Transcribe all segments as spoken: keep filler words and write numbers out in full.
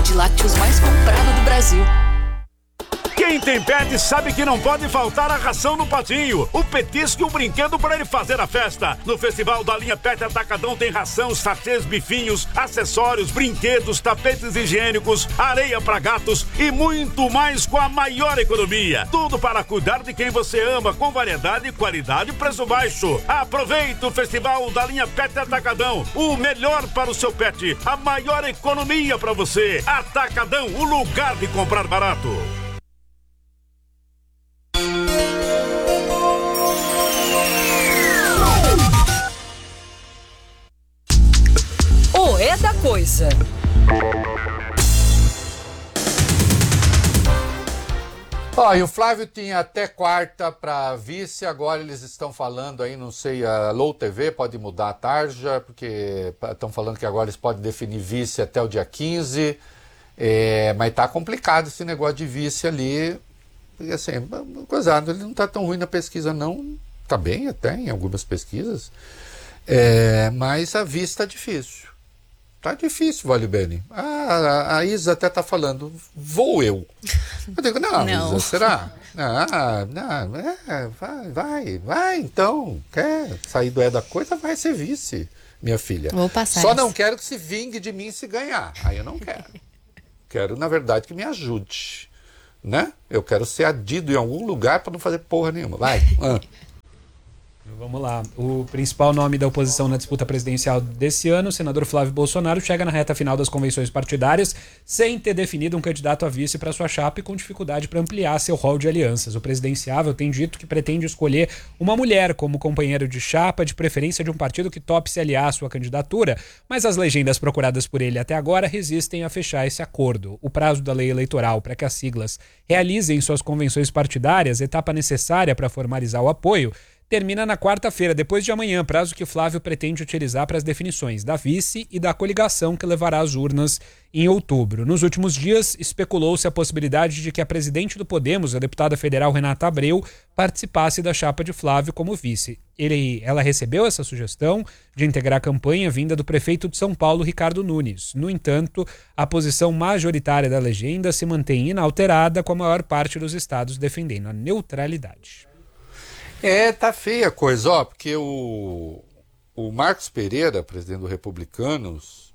marca de lácteos mais comprada do Brasil. Quem tem pet sabe que não pode faltar a ração no patinho, o petisco e o brinquedo para ele fazer a festa. No Festival da Linha Pet Atacadão tem ração, sachês, bifinhos, acessórios, brinquedos, tapetes higiênicos, areia para gatos e muito mais com a maior economia. Tudo para cuidar de quem você ama, com variedade, qualidade e preço baixo. Aproveite o Festival da Linha Pet Atacadão, o melhor para o seu pet, a maior economia para você. Atacadão, o lugar de comprar barato. O É da Coisa. Ó, oh, e o Flávio tinha até quarta para vice, agora eles estão falando aí, não sei, a L O T V pode mudar a tarja, porque estão falando que agora eles podem definir vice até o dia quinze, é, mas tá complicado esse negócio de vice ali, porque assim, coisado, ele não tá tão ruim na pesquisa não, tá bem até em algumas pesquisas, é, mas a vice tá difícil. Tá difícil, Vale Bene. Ah, a Isa até tá falando, vou eu. Eu digo, não, não. Isa, será? Ah, não, é, vai, vai, vai, então. Quer sair do É da Coisa, vai ser vice, minha filha. Vou passar. Só essa. não quero que se vingue de mim se ganhar. Aí eu não quero. Quero, na verdade, que me ajude. Né? Eu quero ser adido em algum lugar para não fazer porra nenhuma. Vai. Ah. Vamos lá. O principal nome da oposição na disputa presidencial desse ano, o senador Flávio Bolsonaro, chega na reta final das convenções partidárias sem ter definido um candidato a vice para sua chapa e com dificuldade para ampliar seu rol de alianças. O presidenciável tem dito que pretende escolher uma mulher como companheiro de chapa, de preferência de um partido que tope se aliar à sua candidatura, mas as legendas procuradas por ele até agora resistem a fechar esse acordo. O prazo da lei eleitoral para que as siglas realizem suas convenções partidárias, etapa necessária para formalizar o apoio, termina na quarta-feira, depois de amanhã, prazo que Flávio pretende utilizar para as definições da vice e da coligação que levará às urnas em outubro. Nos últimos dias, especulou-se a possibilidade de que a presidente do Podemos, a deputada federal Renata Abreu, participasse da chapa de Flávio como vice. Ele, ela recebeu essa sugestão de integrar a campanha vinda do prefeito de São Paulo, Ricardo Nunes. No entanto, a posição majoritária da legenda se mantém inalterada, com a maior parte dos estados defendendo a neutralidade. É, tá feia a coisa, ó, porque o, o Marcos Pereira, presidente do Republicanos,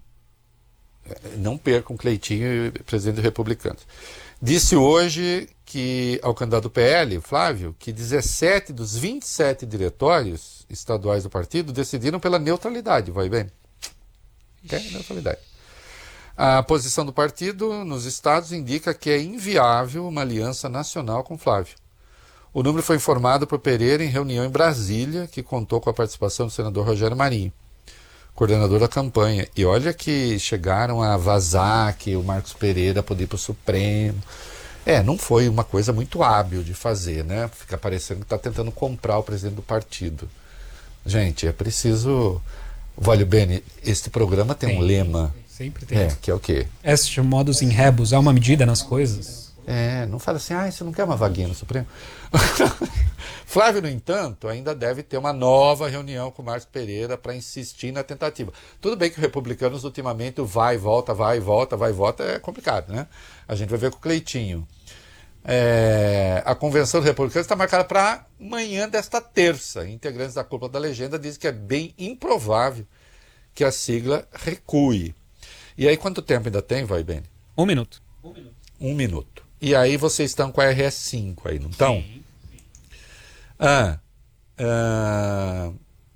não percam Cleitinho, presidente do Republicanos, disse hoje que, ao candidato do P L, Flávio, que dezessete dos vinte e sete diretórios estaduais do partido decidiram pela neutralidade, vai bem? É, neutralidade. A posição do partido nos estados indica que é inviável uma aliança nacional com Flávio. O número foi informado por Pereira em reunião em Brasília, que contou com a participação do senador Rogério Marinho, coordenador da campanha. E olha que chegaram a vazar que o Marcos Pereira podia ir para o Supremo. É, não foi uma coisa muito hábil de fazer, né? Fica parecendo que está tentando comprar o presidente do partido. Gente, é preciso... Vale Bene, este programa tem, tem um lema. Sempre tem. É, que é o quê? Est modus in rebus, há uma medida nas coisas. É, não fala assim, ah, você não quer uma vaguinha no Supremo? Flávio, no entanto, ainda deve ter uma nova reunião com o Marcos Pereira para insistir na tentativa. Tudo bem que os republicanos, ultimamente, o vai e volta, vai e volta, vai e volta, é complicado, né? A gente vai ver com o Cleitinho. É, a convenção dos republicanos está marcada para amanhã desta terça. Integrantes da cúpula da legenda dizem que é bem improvável que a sigla recue. E aí, quanto tempo ainda tem, vai bem? Um minuto. Um minuto. Um minuto. E aí vocês estão com a R S cinco aí, não estão? Sim. Ah, ah,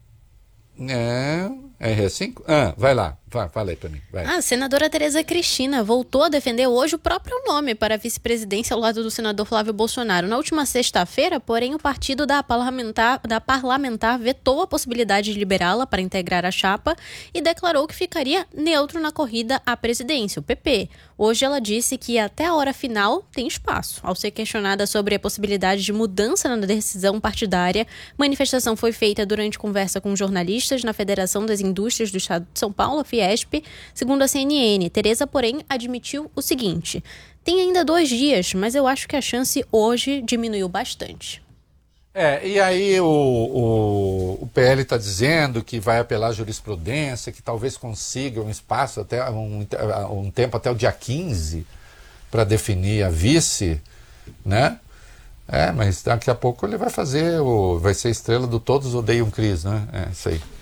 é, R S cinco? Ah, vai lá, vai, fala aí pra mim. Vai. A senadora Tereza Cristina voltou a defender hoje o próprio nome para a vice-presidência ao lado do senador Flávio Bolsonaro. Na última sexta-feira, porém, o partido da parlamentar, da parlamentar vetou a possibilidade de liberá-la para integrar a chapa e declarou que ficaria neutro na corrida à presidência, o P P. Hoje ela disse que até a hora final tem espaço. Ao ser questionada sobre a possibilidade de mudança na decisão partidária, manifestação foi feita durante conversa com jornalistas na Federação das Indústrias do Estado de São Paulo, a Fiesp. Segundo a C N N, Tereza, porém, admitiu o seguinte: tem ainda dois dias, mas eu acho que a chance hoje diminuiu bastante. É, e aí o, o, o P L está dizendo que vai apelar à jurisprudência, que talvez consiga um espaço, até um, um tempo até o dia quinze para definir a vice, né? É, mas daqui a pouco ele vai fazer, o, vai ser estrela do Todos Odeiam Cris, né? É, isso aí.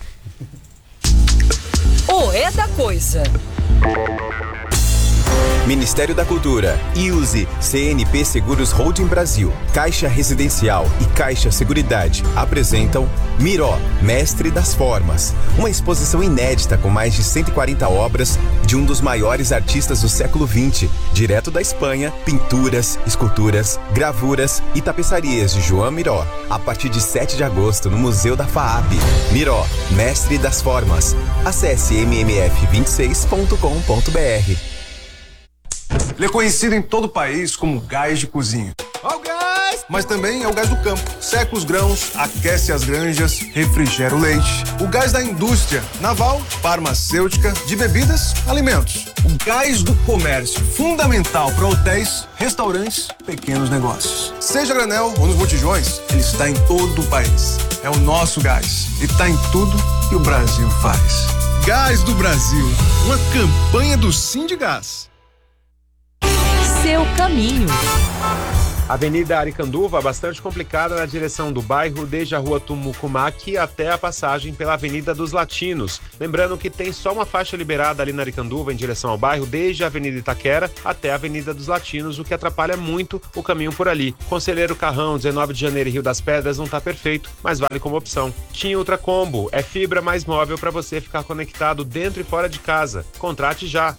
O É da Coisa. Ministério da Cultura, I U S E, C N P Seguros Holding Brasil, Caixa Residencial e Caixa Seguridade apresentam Miró, Mestre das Formas, uma exposição inédita com mais de cento e quarenta obras de um dos maiores artistas do século vinte, direto da Espanha, pinturas, esculturas, gravuras e tapeçarias de João Miró, a partir de sete de agosto no Museu da FAAP. Miró, Mestre das Formas. Acesse m m f vinte e seis ponto com ponto b r. Ele é conhecido em todo o país como gás de cozinha. Ó o gás! Mas também é o gás do campo. Seca os grãos, aquece as granjas, refrigera o leite. O gás da indústria naval, farmacêutica, de bebidas, alimentos. O gás do comércio, fundamental para hotéis, restaurantes, pequenos negócios. Seja granel ou nos botijões, ele está em todo o país. É o nosso gás e está em tudo que o Brasil faz. Gás do Brasil, uma campanha do Sindigás. Seu caminho. Avenida Aricanduva, bastante complicada na direção do bairro, desde a rua Tumucumaque até a passagem pela Avenida dos Latinos. Lembrando que tem só uma faixa liberada ali na Aricanduva em direção ao bairro, desde a Avenida Itaquera até a Avenida dos Latinos, o que atrapalha muito o caminho por ali. Conselheiro Carrão, dezenove de janeiro e Rio das Pedras não tá perfeito, mas vale como opção. TIM Ultra Combo é fibra mais móvel para você ficar conectado dentro e fora de casa. Contrate já.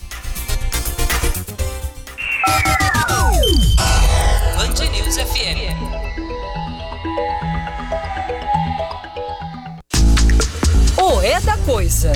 Band News F M. O É da Coisa.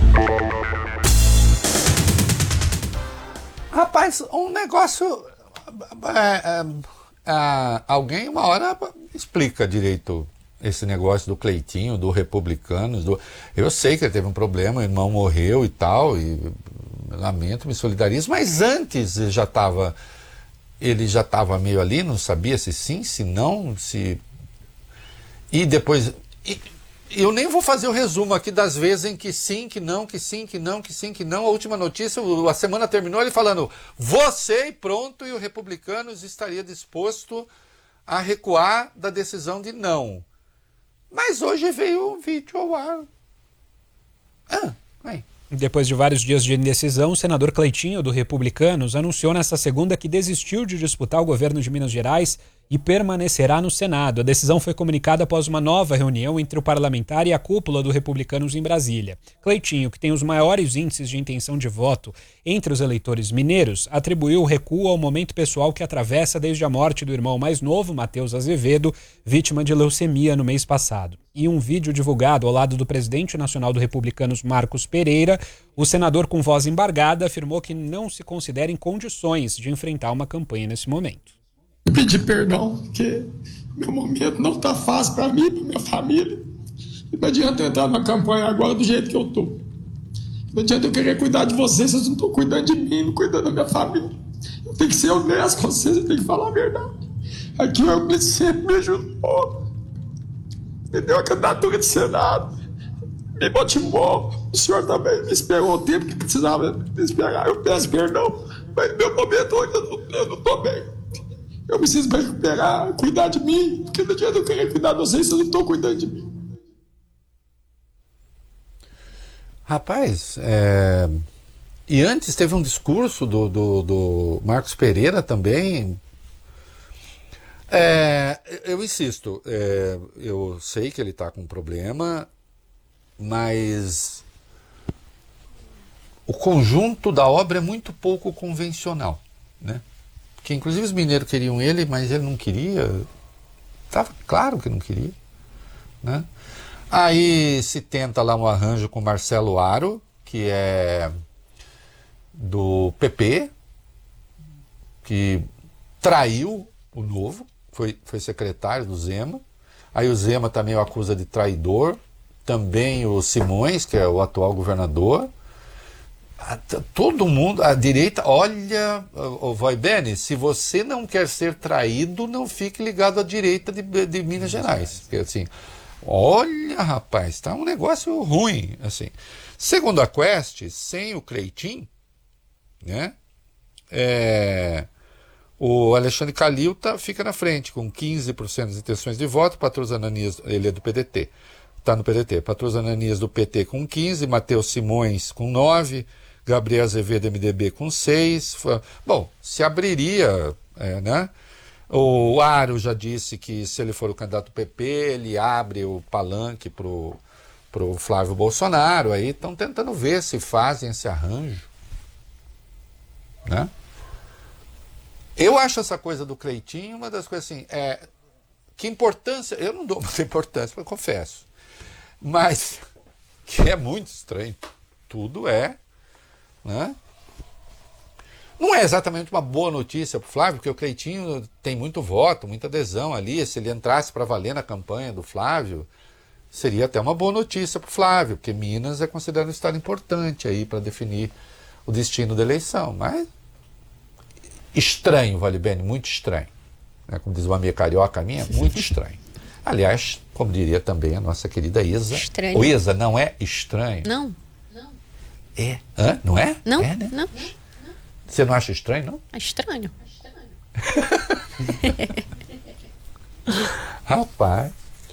Rapaz, um negócio... É, é, é, alguém uma hora explica direito esse negócio do Cleitinho, do Republicanos. Do... Eu sei que ele teve um problema, o irmão morreu e tal, e lamento, me solidarizo, mas antes já estava... Ele já estava meio ali, não sabia se sim, se não, se... E depois... E, eu nem vou fazer o resumo aqui das vezes em que sim, que não, que sim, que não, que sim, que não. A última notícia, a semana terminou ele falando, você e pronto, e o Republicanos estaria disposto a recuar da decisão de não. Mas hoje veio um vídeo ao ar. Ah, vem. Depois de vários dias de indecisão, o senador Cleitinho, do Republicanos, anunciou nesta segunda que desistiu de disputar o governo de Minas Gerais e permanecerá no Senado. A decisão foi comunicada após uma nova reunião entre o parlamentar e a cúpula do Republicanos em Brasília. Cleitinho, que tem os maiores índices de intenção de voto entre os eleitores mineiros, atribuiu o recuo ao momento pessoal que atravessa desde a morte do irmão mais novo, Matheus Azevedo, vítima de leucemia no mês passado. Em um vídeo divulgado ao lado do presidente nacional do Republicanos, Marcos Pereira, o senador com voz embargada afirmou que não se considera em condições de enfrentar uma campanha nesse momento. Eu pedi perdão, porque meu momento não está fácil para mim, para minha família. Não adianta eu entrar na campanha agora do jeito que eu tô. Não adianta eu querer cuidar de vocês, vocês não estão cuidando de mim, não cuidando da minha família. Eu tenho que ser honesto com vocês, eu tenho que falar a verdade. Aqui o Euclides sempre me ajudou, me deu a candidatura de Senado, me motivou. O senhor também me esperou o tempo que precisava me esperar. Eu peço perdão, mas no meu momento hoje eu não estou bem. Eu preciso me recuperar, cuidar de mim, porque não adianta eu querer cuidar de vocês, vocês não estão cuidando de mim. Rapaz, é... e antes teve um discurso do, do, do Marcos Pereira também. É... Eu insisto, é... eu sei que ele está com um problema, mas o conjunto da obra é muito pouco convencional, né? Que inclusive os mineiros queriam ele, mas ele não queria. Estava claro que não queria, né? Aí se tenta lá um arranjo com Marcelo Aro, que é do P P, que traiu o Novo, foi, foi secretário do Zema. Aí o Zema também o acusa de traidor. Também o Simões, que é o atual governador. a, todo mundo, a direita, olha, o, o Vai Bene, se você não quer ser traído, não fique ligado à direita de, de Minas Gerais. Porque assim, olha, rapaz, tá um negócio ruim, assim. Segundo a Quest, sem o Cleitinho, né, é, o Alexandre Calil tá, fica na frente, com quinze por cento das intenções de voto. Patrus Ananias, ele é do P D T, está no P D T. Patrus Ananias do P T com quinze, Matheus Simões com nove, Gabriel Azevedo M D B com seis. Bom, se abriria, é, né? O Aro já disse que se ele for o candidato do P P, ele abre o palanque pro pro Flávio Bolsonaro. Aí estão tentando ver se fazem esse arranjo, né? Eu acho essa coisa do Cleitinho uma das coisas assim, é, que importância, eu não dou muita importância, eu confesso, mas que é muito estranho, tudo é, né? Não é exatamente uma boa notícia para o Flávio, porque o Cleitinho tem muito voto, muita adesão ali, se ele entrasse para valer na campanha do Flávio, seria até uma boa notícia para o Flávio, porque Minas é considerado um estado importante aí para definir o destino da eleição, mas estranho, Vale Bene, muito estranho. Né? Como diz uma amiga carioca minha, muito estranho. Aliás, como diria também a nossa querida Isa. Estranho. O Isa, não é estranho? Não. Não. É. Hã? Não é? Não, é, né? não. Você não acha estranho, não? É estranho. Rapaz.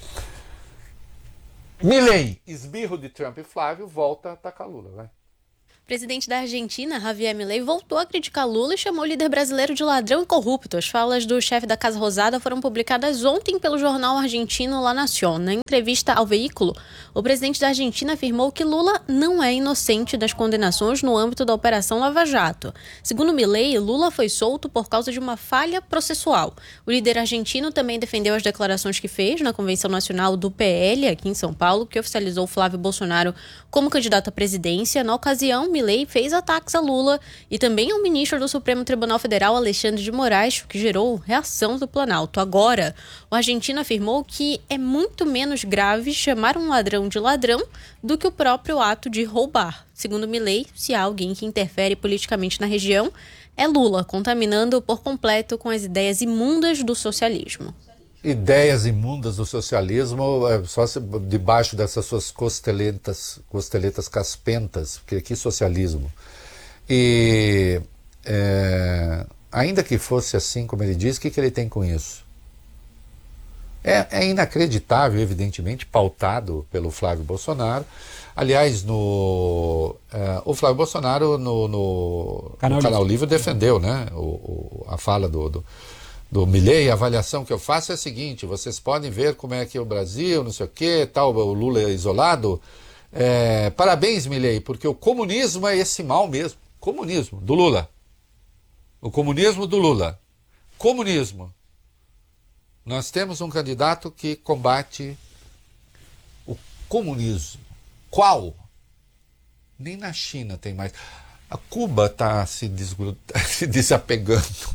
Milei, esbirro de Trump e Flávio, volta a atacar Lula, vai. O presidente da Argentina, Javier Milei, voltou a criticar Lula e chamou o líder brasileiro de ladrão e corrupto. As falas do chefe da Casa Rosada foram publicadas ontem pelo jornal argentino La Nación. Na entrevista ao veículo, o presidente da Argentina afirmou que Lula não é inocente das condenações no âmbito da Operação Lava Jato. Segundo Milei, Lula foi solto por causa de uma falha processual. O líder argentino também defendeu as declarações que fez na Convenção Nacional do P L, aqui em São Paulo, que oficializou Flávio Bolsonaro como candidato à presidência. Na ocasião, Milei fez ataques a Lula e também ao ministro do Supremo Tribunal Federal, Alexandre de Moraes, o que gerou reação do Planalto. Agora, o argentino afirmou que é muito menos grave chamar um ladrão de ladrão do que o próprio ato de roubar. Segundo Milei, se há alguém que interfere politicamente na região, é Lula, contaminando por completo com as ideias imundas do socialismo. Ideias imundas do socialismo, só se, debaixo dessas suas costeletas, costeletas caspentas, porque aqui socialismo. E é, ainda que fosse assim, como ele diz, o que, que ele tem com isso? É, é inacreditável, evidentemente, pautado pelo Flávio Bolsonaro. Aliás, no, é, o Flávio Bolsonaro no, no Canal, no Canal Livre defendeu, né, o, o, a fala do... do do Milei. A avaliação que eu faço é a seguinte: vocês podem ver como é que o Brasil, não sei o que, tal, o Lula é isolado. É, parabéns, Milei, porque o comunismo é esse mal mesmo. Comunismo, do Lula. O comunismo do Lula. Comunismo. Nós temos um candidato que combate o comunismo. Qual? Nem na China tem mais. A Cuba está se, desgrud... se desapegando.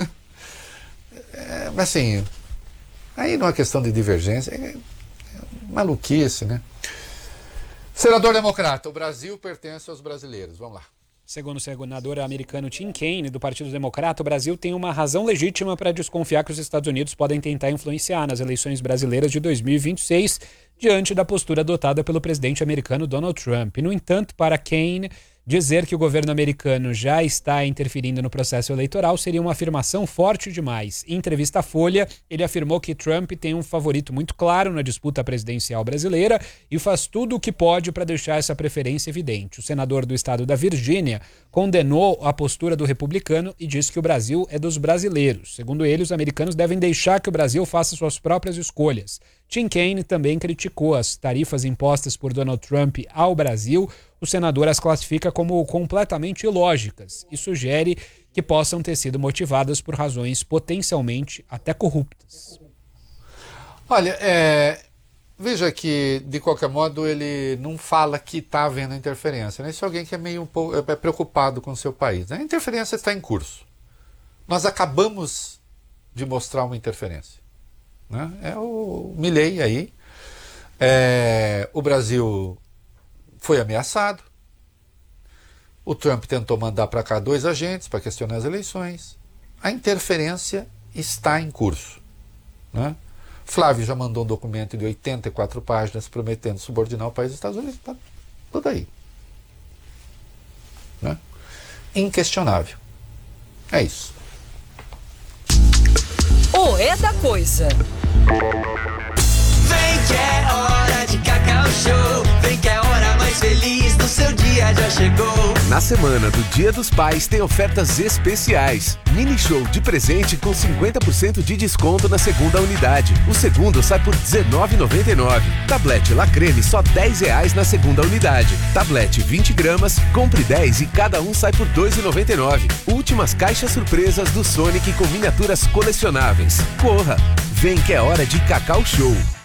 É, mas assim, aí não é questão de divergência, é, é maluquice, né? Senador democrata, o Brasil pertence aos brasileiros, vamos lá. Segundo o senador americano Tim Kaine, do Partido Democrata, o Brasil tem uma razão legítima para desconfiar que os Estados Unidos podem tentar influenciar nas eleições brasileiras de dois mil e vinte e seis, diante da postura adotada pelo presidente americano Donald Trump. No entanto, para Kaine, dizer que o governo americano já está interferindo no processo eleitoral seria uma afirmação forte demais. Em entrevista à Folha, ele afirmou que Trump tem um favorito muito claro na disputa presidencial brasileira e faz tudo o que pode para deixar essa preferência evidente. O senador do estado da Virgínia condenou a postura do republicano e disse que o Brasil é dos brasileiros. Segundo ele, os americanos devem deixar que o Brasil faça suas próprias escolhas. Tim Kaine também criticou as tarifas impostas por Donald Trump ao Brasil. O senador as classifica como completamente ilógicas e sugere que possam ter sido motivadas por razões potencialmente até corruptas. Olha, é, veja que, de qualquer modo, ele não fala que está havendo interferência, né? Isso é alguém que é meio um pouco, é preocupado com o seu país, né? A interferência está em curso. Nós acabamos de mostrar uma interferência, né? É o Milei aí. É, o Brasil foi ameaçado. O Trump tentou mandar para cá dois agentes para questionar as eleições. A interferência está em curso, né? Flávio já mandou um documento de oitenta e quatro páginas prometendo subordinar o país dos Estados Unidos. Está tudo aí, né? Inquestionável. É isso. O É da Coisa. Vem que é hora de Cacau Show. Vem que é a hora mais feliz do seu dia já chegou. Na semana do Dia dos Pais tem ofertas especiais. Mini show de presente com cinquenta por cento de desconto na segunda unidade. O segundo sai por dezenove reais e noventa e nove centavos. Tablete La Creme só dez reais na segunda unidade. Tablete vinte gramas, compre dez e cada um sai por dois reais e noventa e nove centavos. Últimas caixas surpresas do Sonic com miniaturas colecionáveis. Corra! Vem que é hora de Cacau Show.